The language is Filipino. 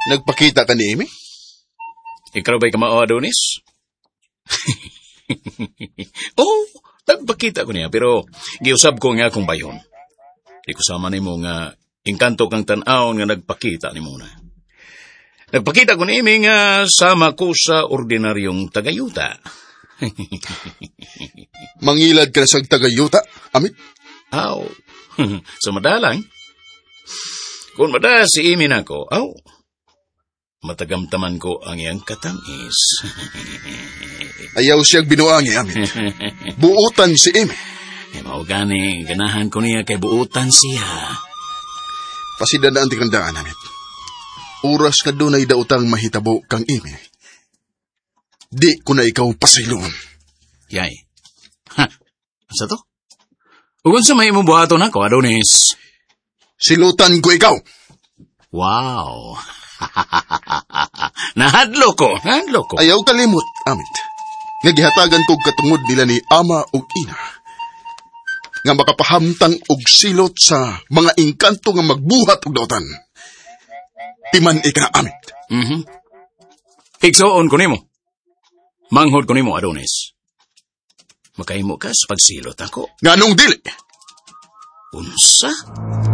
Nagpakita ka ni Amy? Ikaw ba'y kamao, Adonis? Oh, nagpakita ko niya, pero giusab ko nga akong bayon. Di ko sama ni mo nga engkanto kang tan-aon nga nagpakita ni mo na. Nagpakita ko ni Amy nga sama ko sa ordinaryong tagayuta. Mangilad ka na sa tagayuta, Amit? Aw, sa madalang. Kung mada si Amy na ko, matagamtaman ko ang iyang katamis. Ayaw siyang binuangi, Amit. Buutan si Amy. Mao gani, ganahan ko niya kay buutan siya. Pasidadaan ti kandaan, Amit. Oras ka doon ay dautang mahitabo kang Amy. Di ko na ikaw pasiluon. Yay. Asa to? Ugon sa may imong buhaton ako, Adonis. Silutan ko ikaw. Wow. Nahadlo ko. Ayaw kalimot, Amit. Nagihatagan kog katungod nila ni ama ug ina. Nga makapahamtang og silot sa mga engkanto nga magbuhat og dautan. Timan ika, Amit. Igsoon ko nimo. Manghod ko nimo, Adonis. Makahimo ka sa pagsilot ako. Nganong dili? Unsa?